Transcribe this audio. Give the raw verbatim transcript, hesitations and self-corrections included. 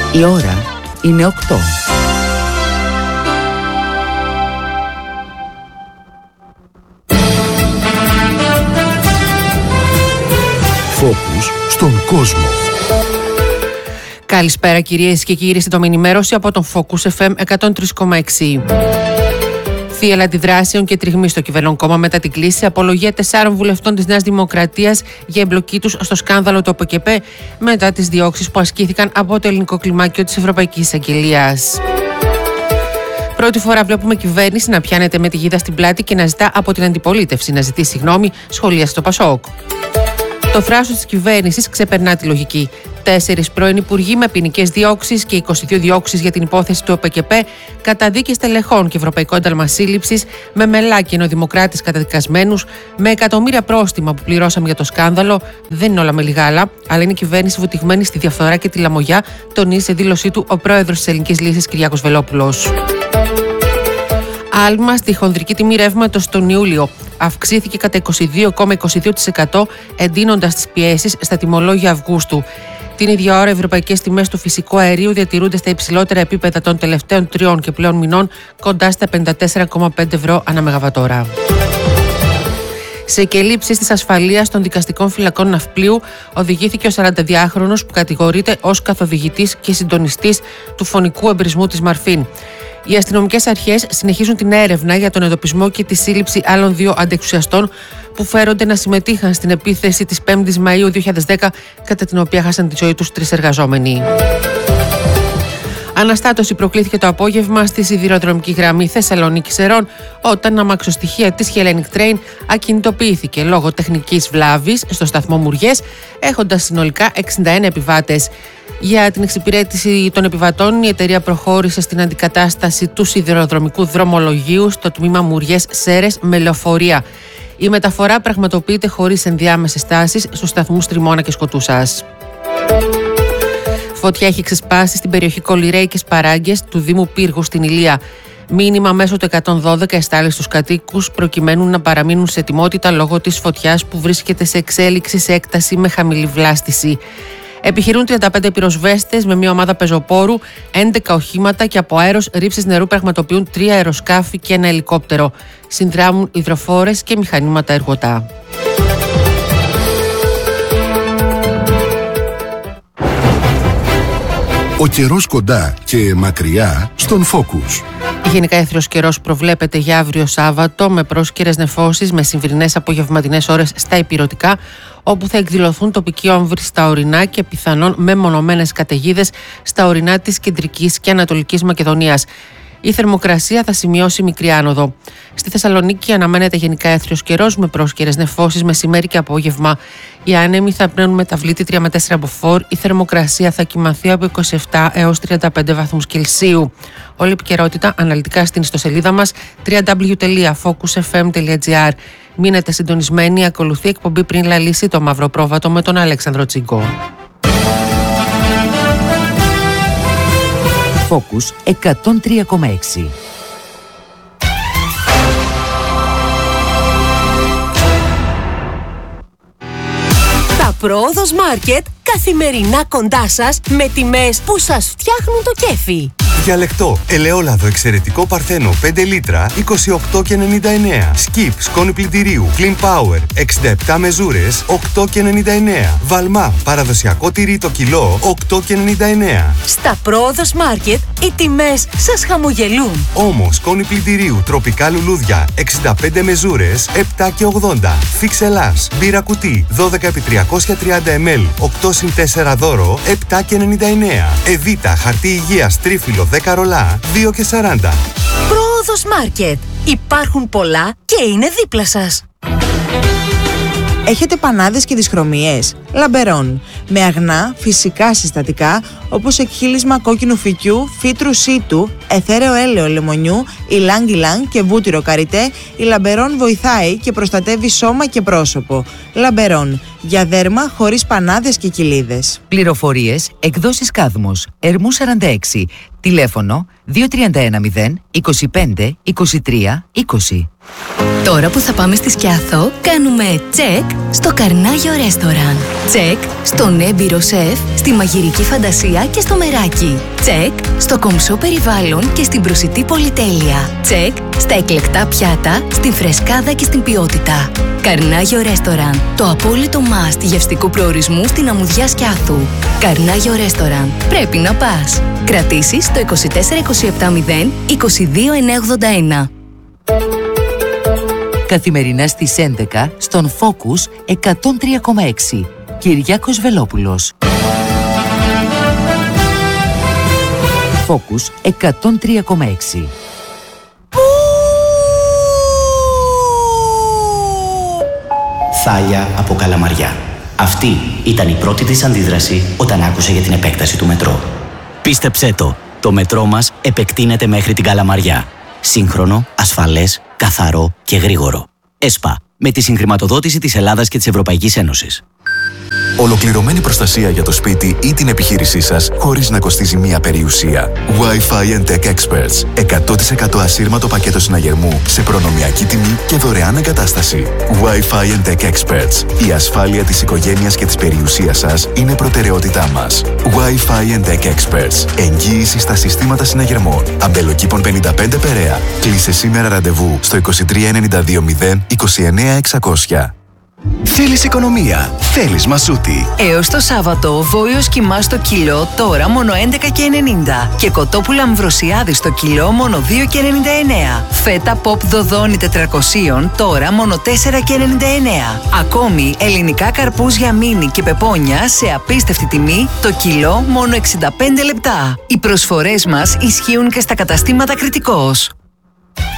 Η ώρα είναι οκτώ. Φόκους στον κόσμο. Καλησπέρα κυρίες και κύριοι, στην ενημέρωση από τον Focus εφ εμ εκατόν τρία κόμμα έξι. Θύελλα αντιδράσεων και τριγμή στο κυβερνών κόμμα μετά την κλήση, απολογία τεσσάρων βουλευτών της Νέας Δημοκρατίας για εμπλοκή τους στο σκάνδαλο του ΟΠΕΚΕΠΕ μετά τις διώξεις που ασκήθηκαν από το ελληνικό κλιμάκιο της Ευρωπαϊκής Εισαγγελίας. Πρώτη φορά βλέπουμε κυβέρνηση να πιάνεται με τη γίδα στην πλάτη και να ζητά από την αντιπολίτευση να ζητήσει συγγνώμη, σχολίασε το Πασόκ. Το θράσος της κυβέρνησης ξεπερνά τη λογική. Τέσσερις πρώην υπουργοί με ποινικές διώξεις και είκοσι δύο διώξεις για την υπόθεση του ΟΠΕΚΕΠΕ, καταδίκες τελεχών και ευρωπαϊκό ένταλμα σύλληψης, με μελάκι ενωδημοκράτες καταδικασμένους, με εκατομμύρια πρόστιμα που πληρώσαμε για το σκάνδαλο. Δεν είναι όλα με λιγάλα, αλλά είναι η κυβέρνηση βουτυγμένη στη διαφθορά και τη λαμογιά, τονίζει σε δήλωσή του ο πρόεδρος της Ελληνικής Λύσης Κυριάκος Βελόπουλος. Άλμα στη χονδρική τιμή ρεύματος τον Ιούλιο. Αυξήθηκε κατά είκοσι δύο κόμμα είκοσι δύο τοις εκατό, εντείνοντας τις πιέσεις στα τιμολόγια Αυγούστου. Την ίδια ώρα, οι ευρωπαϊκές τιμές του φυσικού αερίου διατηρούνται στα υψηλότερα επίπεδα των τελευταίων τριών και πλέον μηνών, κοντά στα πενήντα τέσσερα κόμμα πέντε ευρώ ανά μεγαβατόρα. Σε εκελήψεις της ασφαλείας των δικαστικών φυλακών Ναυπλίου, οδηγήθηκε ο σαρανταδυάχρονος που κατηγορείται ως καθοδηγητής και συντονιστής του φωνικού εμπρισμού της Μαρφίν. Οι αστυνομικές αρχές συνεχίζουν την έρευνα για τον εντοπισμό και τη σύλληψη άλλων δύο αντεξουσιαστών που φέρονται να συμμετείχαν στην επίθεση της πέμπτης Μαΐου δύο χιλιάδες δέκα, κατά την οποία χάσαν τη ζωή τους τρεις εργαζόμενοι. Αναστάτωση προκλήθηκε το απόγευμα στη σιδηροδρομική γραμμή Θεσσαλονίκη-Σερών, όταν αμαξοστοιχεία της Hellenic Train ακινητοποιήθηκε λόγω τεχνικής βλάβης στο σταθμό Μουριές, έχοντας συνολικά εξήντα ένα επιβάτες. Για την εξυπηρέτηση των επιβατών, η εταιρεία προχώρησε στην αντικατάσταση του σιδηροδρομικού δρομολογίου στο τμήμα Μουριές-Σέρες με λεωφορεία. Η μεταφορά πραγματοποιείται χωρίς ενδιάμεσες στάσεις στους σταθμούς Τριμώνα και Σκοτούσας. Φωτιά έχει ξεσπάσει στην περιοχή Κολυρέη και Σπαράγκες του Δήμου Πύργου στην Ηλία. Μήνυμα μέσω του εκατόν δώδεκα εστάλει στους κατοίκους προκειμένου να παραμείνουν σε ετοιμότητα λόγω της φωτιάς που βρίσκεται σε εξέλιξη σε έκταση με χαμηλή βλάστηση. Επιχειρούν τριάντα πέντε πυροσβέστες με μια ομάδα πεζοπόρου, έντεκα οχήματα και από αέρος ρήψης νερού πραγματοποιούν τρία αεροσκάφη και ένα ελικόπτερο. Συνδράμουν υδροφόρες και μηχανήματα εργοτά. Ο καιρός κοντά και μακριά στον Focus. Γενικά έθριος καιρός προβλέπεται για αύριο Σάββατο, με πρόσκαιρες νεφώσεις με συμβρινές απογευματινές ώρες στα ηπειρωτικά, όπου θα εκδηλωθούν τοπικοί όμβροι στα ορεινά και πιθανόν μεμονωμένες καταιγίδες στα ορεινά της κεντρικής και ανατολικής Μακεδονίας. Η θερμοκρασία θα σημειώσει μικρή άνοδο. Στη Θεσσαλονίκη αναμένεται γενικά έθριος καιρός με πρόσκαιρες νεφώσεις μεσημέρι και απόγευμα. Οι άνεμοι θα πνέουν μεταβλήτη τρία με τέσσερα μποφόρ. Η θερμοκρασία θα κυμανθεί από είκοσι επτά έως τριάντα πέντε βαθμούς Κελσίου. Όλη η επικαιρότητα αναλυτικά στην ιστοσελίδα μας double-u double-u double-u τελεία focus f m τελεία g r. Μείνετε συντονισμένοι, ακολουθεί εκπομπή πριν λαλήσει το μαύρο πρόβατο με τον Αλέξανδρο Τσίγκο. Focus εκατόν τρία κόμμα έξι. Τα Πρόοδος Μάρκετ καθημερινά κοντά σας με τιμές που σας φτιάχνουν το κέφι. Διαλεκτό, ελαιόλαδο εξαιρετικό παρθένο πέντε λίτρα είκοσι οκτώ και ενενήντα εννέα. Σκιπ σκόνη πλυντηρίου Clean Power εξήντα επτά μεζούρες οκτώ και ενενήντα εννέα. Βαλμά παραδοσιακό τυρί το κιλό οκτώ και ενενήντα εννέα. Στα Πρόοδος Μάρκετ οι τιμές σας χαμογελούν. Όμως σκόνη πλυντηρίου τροπικά λουλούδια εξήντα πέντε μεζούρες επτά και ογδόντα. Φίξ Ελλάς μπύρα κουτί δώδεκα επί τριακόσια τριάντα μιλιλίτρα οκτώ συν τέσσερα δώρο επτά και ενενήντα εννέα. Εβίτα χαρτί υγείας τρίφυλλο δέκα ρολά δύο και σαράντα. Πρόοδος Μάρκετ. Υπάρχουν πολλά και είναι δίπλα σας. Έχετε πανάδες και δυσχρωμίες? Λαμπερών. Με αγνά, φυσικά συστατικά, όπως εκχύλισμα κόκκινου φυκιού, φύτρου σίτου, εθέρεο έλαιο λεμονιού, ηλάνγκ-ηλάνγκ και βούτυρο καριτέ, η Λαμπερών βοηθάει και προστατεύει σώμα και πρόσωπο. Λαμπερών. Για δέρμα χωρίς πανάδες και κοιλίδες. Πληροφορίες, εκδόσεις Κάδμος, Ερμού σαράντα έξι, τηλέφωνο δύο τρία ένα μηδέν είκοσι πέντε είκοσι τρία είκοσι. Τώρα που θα πάμε στη Σκιάθο, κάνουμε τσεκ στο Καρνάγιο Ρέστοραν. Τσεκ στον έμπειρο σεφ, στη μαγειρική φαντασία και στο μεράκι. Τσεκ στο κομψό περιβάλλον και στην προσιτή πολυτέλεια. Τσεκ στα εκλεκτά πιάτα, στην φρεσκάδα και στην ποιότητα. Καρνάγιο Ρέστοραν, το απόλυτο must γευστικού προορισμού στην αμμουδιά Σκιάθου. Καρνάγιο Ρέστοραν, πρέπει να πας. Κρατήσεις στο είκοσι τέσσερα είκοσι επτά μηδέν είκοσι δύο εννιακόσια ογδόντα ένα. Καθημερινά στις έντεκα στον Focus εκατόν τρία κόμμα έξι. Κυριάκος Βελόπουλος. Focus εκατόν τρία κόμμα έξι. Θάλια από Καλαμαριά. Αυτή ήταν η πρώτη της αντίδραση όταν άκουσε για την επέκταση του μετρό. Πίστεψέ το, το μετρό μας επεκτείνεται μέχρι την Καλαμαριά. Σύγχρονο, ασφαλές, καθαρό και γρήγορο. ΕΣΠΑ, με τη συγχρηματοδότηση της Ελλάδας και της Ευρωπαϊκής Ένωσης. Ολοκληρωμένη προστασία για το σπίτι ή την επιχείρησή σας χωρίς να κοστίζει μία περιουσία. Wi-Fi and Tech Experts. εκατό τοις εκατό ασύρματο πακέτο συναγερμού σε προνομιακή τιμή και δωρεάν εγκατάσταση. Wi-Fi and Tech Experts. Η ασφάλεια της οικογένειας και της περιουσίας σας είναι προτεραιότητά μας. Wi-Fi and Tech Experts. Εγγύηση στα συστήματα συναγερμών. Αμπελοκήπων πενήντα πέντε Περαία. Κλείσε σήμερα ραντεβού στο είκοσι τρία ενενήντα δύο μηδέν είκοσι εννέα εξακόσια. Θέλεις οικονομία, θέλεις Μασούτη. Έως το Σάββατο, βόλιος κιμά στο κιλό, τώρα μόνο έντεκα και ενενήντα. Και κοτόπουλα Αμβροσιάδη στο κιλό, μόνο δύο και ενενήντα εννέα. Φέτα Pop Δοδόνη τετρακόσια, τώρα μόνο τέσσερα και ενενήντα εννέα. Ακόμη, ελληνικά καρπούζια μίνι και πεπόνια σε απίστευτη τιμή, το κιλό μόνο εξήντα πέντε λεπτά. Οι προσφορές μας ισχύουν και στα καταστήματα Κρητικός.